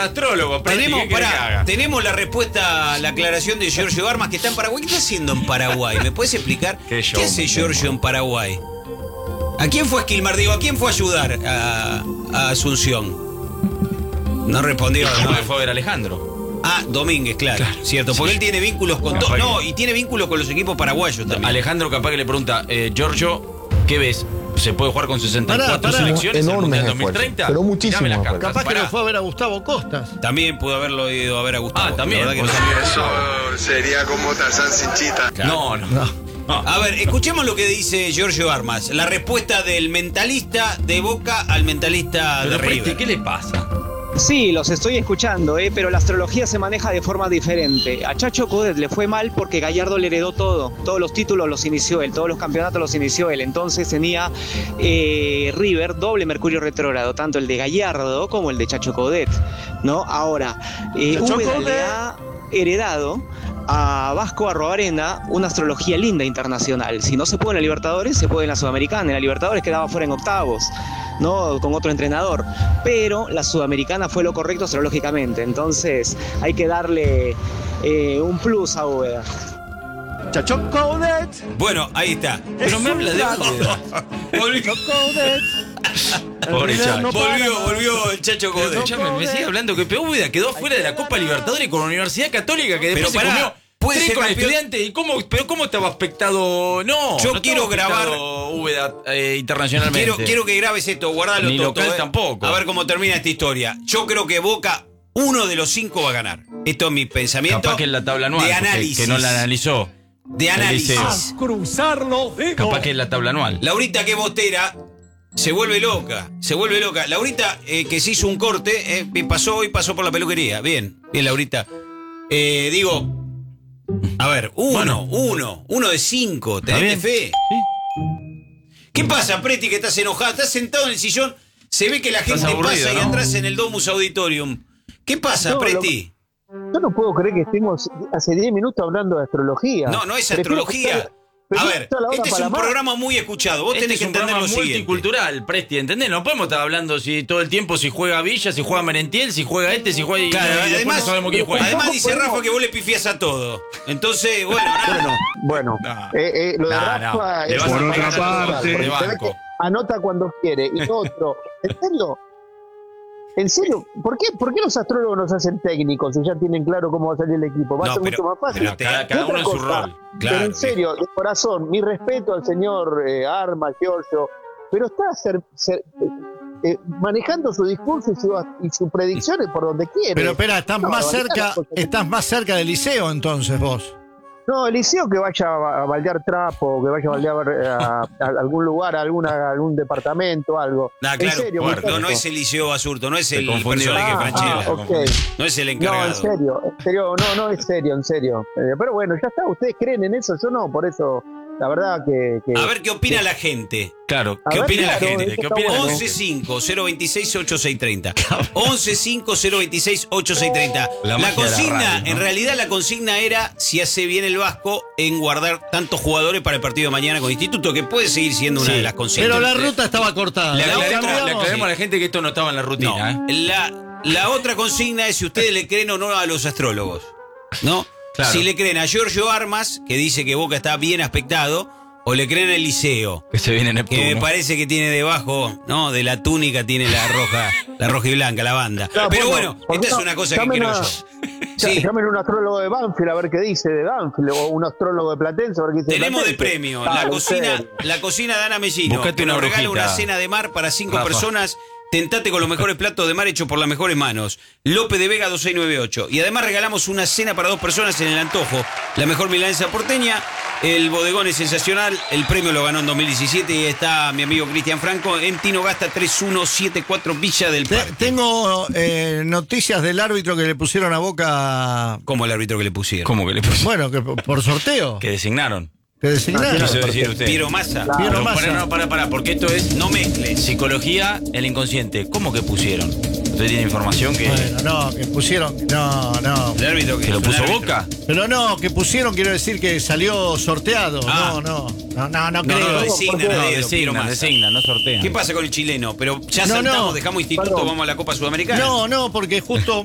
astrólogo. Tenemos la respuesta, la aclaración de Giorgio Armas, que está en Paraguay. ¿Qué está haciendo en Paraguay? ¿Me puedes explicar? ¿Qué hace Giorgio en Paraguay? ¿A quién fue a esquilmar? Digo, ¿a quién fue a ayudar a Asunción? No respondió. No, fue a ver a Alejandro. Domínguez, claro. Cierto, porque él tiene vínculos con todo. No, y tiene vínculos con los equipos paraguayos también. Alejandro capaz que le pregunta, Giorgio, ¿qué ves? ¿Se puede jugar con 64 selecciones en el Mundial 2030? Pero muchísimo. Capaz que no fue a ver a Gustavo Costas. También pudo haberlo ido a ver a Gustavo. También. Eso sería como Tarzán sin chita. Claro. No. A ver, escuchemos lo que dice Giorgio Armas. La respuesta del mentalista de Boca al mentalista de River. ¿Qué le pasa? Sí, los estoy escuchando, pero la astrología se maneja de forma diferente. A Chacho Coudet le fue mal porque Gallardo le heredó todo. Todos los títulos los inició él, todos los campeonatos los inició él. Entonces tenía River doble Mercurio retrógrado, tanto el de Gallardo como el de Chacho Coudet, ¿no? Ahora, Úbeda le ha heredado a Vasco Arroarena una astrología linda internacional. Si no se puede en la Libertadores, se puede en la Sudamericana. En la Libertadores quedaba fuera en octavos, ¿no? Con otro entrenador. Pero la Sudamericana fue lo correcto astrológicamente. Entonces hay que darle un plus a Úbeda. Chacho Coudet. Bueno, ahí está. Pero me habla de Volvió. Pobre Chacho. Volvió el Chacho Coudet. Me sigue hablando que Úbeda quedó fuera de la Copa Libertadores con la Universidad Católica, que después se comió puede ser con campeón. Estudiante. ¿Y cómo estaba aspectado? No quiero grabar Úbeda internacionalmente. Quiero que grabes esto, guardalo ni todo. Local tampoco. A ver cómo termina esta historia. Yo creo que Boca, uno de los 5 va a ganar. Esto es mi pensamiento. Capaz que en la tabla anual, de análisis. que no la analizó. De análisis. A cruzar los dedos. Capaz que en la tabla anual. Laurita, que es bostera, se vuelve loca. Laurita, que se hizo un corte, hoy pasó por la peluquería. Bien, Laurita. A ver, uno de 5, tenés fe. ¿Sí? ¿Qué pasa, Preti, que estás enojada? Estás sentado en el sillón, se ve que la gente pasa y entras en el Domus Auditorium. ¿Qué pasa, Preti? Yo no puedo creer que estemos hace 10 minutos hablando de astrología. No es astrología. A ver, este es un programa muy escuchado. Vos tenés que entender lo siguiente. Multicultural, Presti, ¿entendés? No podemos estar hablando todo el tiempo si juega Villa, si juega Merentiel, si juega si juega... Claro, y además, no sabemos quién juega. Además dice Rafa que vos le pifiás a todo. Entonces, Bueno. Lo de Rafa es por otra parte. De banco. Anota cuando quiere. Y otro, ¿En serio? ¿Por qué los astrólogos nos hacen técnicos si ya tienen claro cómo va a salir el equipo? Va a ser mucho más fácil. Cada uno en su rol. Pero en serio, de corazón, mi respeto al señor Armas, Giorgio, pero está manejando su discurso y sus predicciones por donde quiere. Pero espera, estás más cerca del Liceo entonces vos. No, Eliseo que vaya a baldear trapo, que vaya a baldear a algún lugar, a algún departamento, algo. Claro, en serio, no es Eliseo Basurto, no es el personaje Franchella. Okay. No es el encargado. No, en serio, en serio. Pero bueno, ya está, ustedes creen en eso, yo no, por eso, la verdad que a ver qué opina la gente. Claro, ¿qué opina la gente? ¿Qué opina 11-5-026-8630. 11-5-026-8630. La consigna, en realidad la consigna era si hace bien el Vasco en guardar tantos jugadores para el partido de mañana con Instituto, que puede seguir siendo una de las consignas. Pero la ruta estaba cortada. Le aclaremos a la gente que esto no estaba en la rutina. No, la otra consigna es si ustedes le creen o no a los astrólogos. ¿No? Claro. Si le creen a Giorgio Armas, que dice que Boca está bien aspectado, o le creen a Eliseo, que se viene Neptuno, que me parece que tiene debajo, ¿no? De la túnica tiene la roja y blanca, la banda. Claro, pero bueno, esta es una cosa que creo yo. Sí. Llamen a un astrólogo de Banfield a ver qué dice de Banfield, o un astrólogo de Platense a ver qué dice. Tenemos de de premio la cocina de Ana Mellino. Buscate que nos una regala brujita. una cena de mar para 5 personas. Tentate con los mejores platos de mar hechos por las mejores manos. López de Vega 2698. Y además regalamos una cena para 2 personas en el Antojo. La mejor milanesa porteña. El bodegón es sensacional. El premio lo ganó en 2017 y está mi amigo Cristian Franco en Tino Gasta 3174 Villa del Parque. Tengo noticias del árbitro que le pusieron a Boca. ¿Cómo el árbitro que le pusieron? ¿Cómo que le pusieron? Bueno, que por sorteo. Que designaron. Que designaron. ¿Qué quiso decir usted? Piero Massa. Claro. Piero Massa. No, para, porque esto es No mezcles. psicología, el inconsciente. ¿Cómo que pusieron? ¿Usted tiene información que Bueno, no, que pusieron. No. El árbitro lo puso árbitro. Boca? Pero no, que pusieron, quiero decir que salió sorteado. Ah. No creo. No, designan a dedo, Piero Massa. Designan, no sortean. ¿Qué pasa con el chileno? Pero ya saltamos, dejamos Instituto, vamos a la Copa Sudamericana. No, porque justo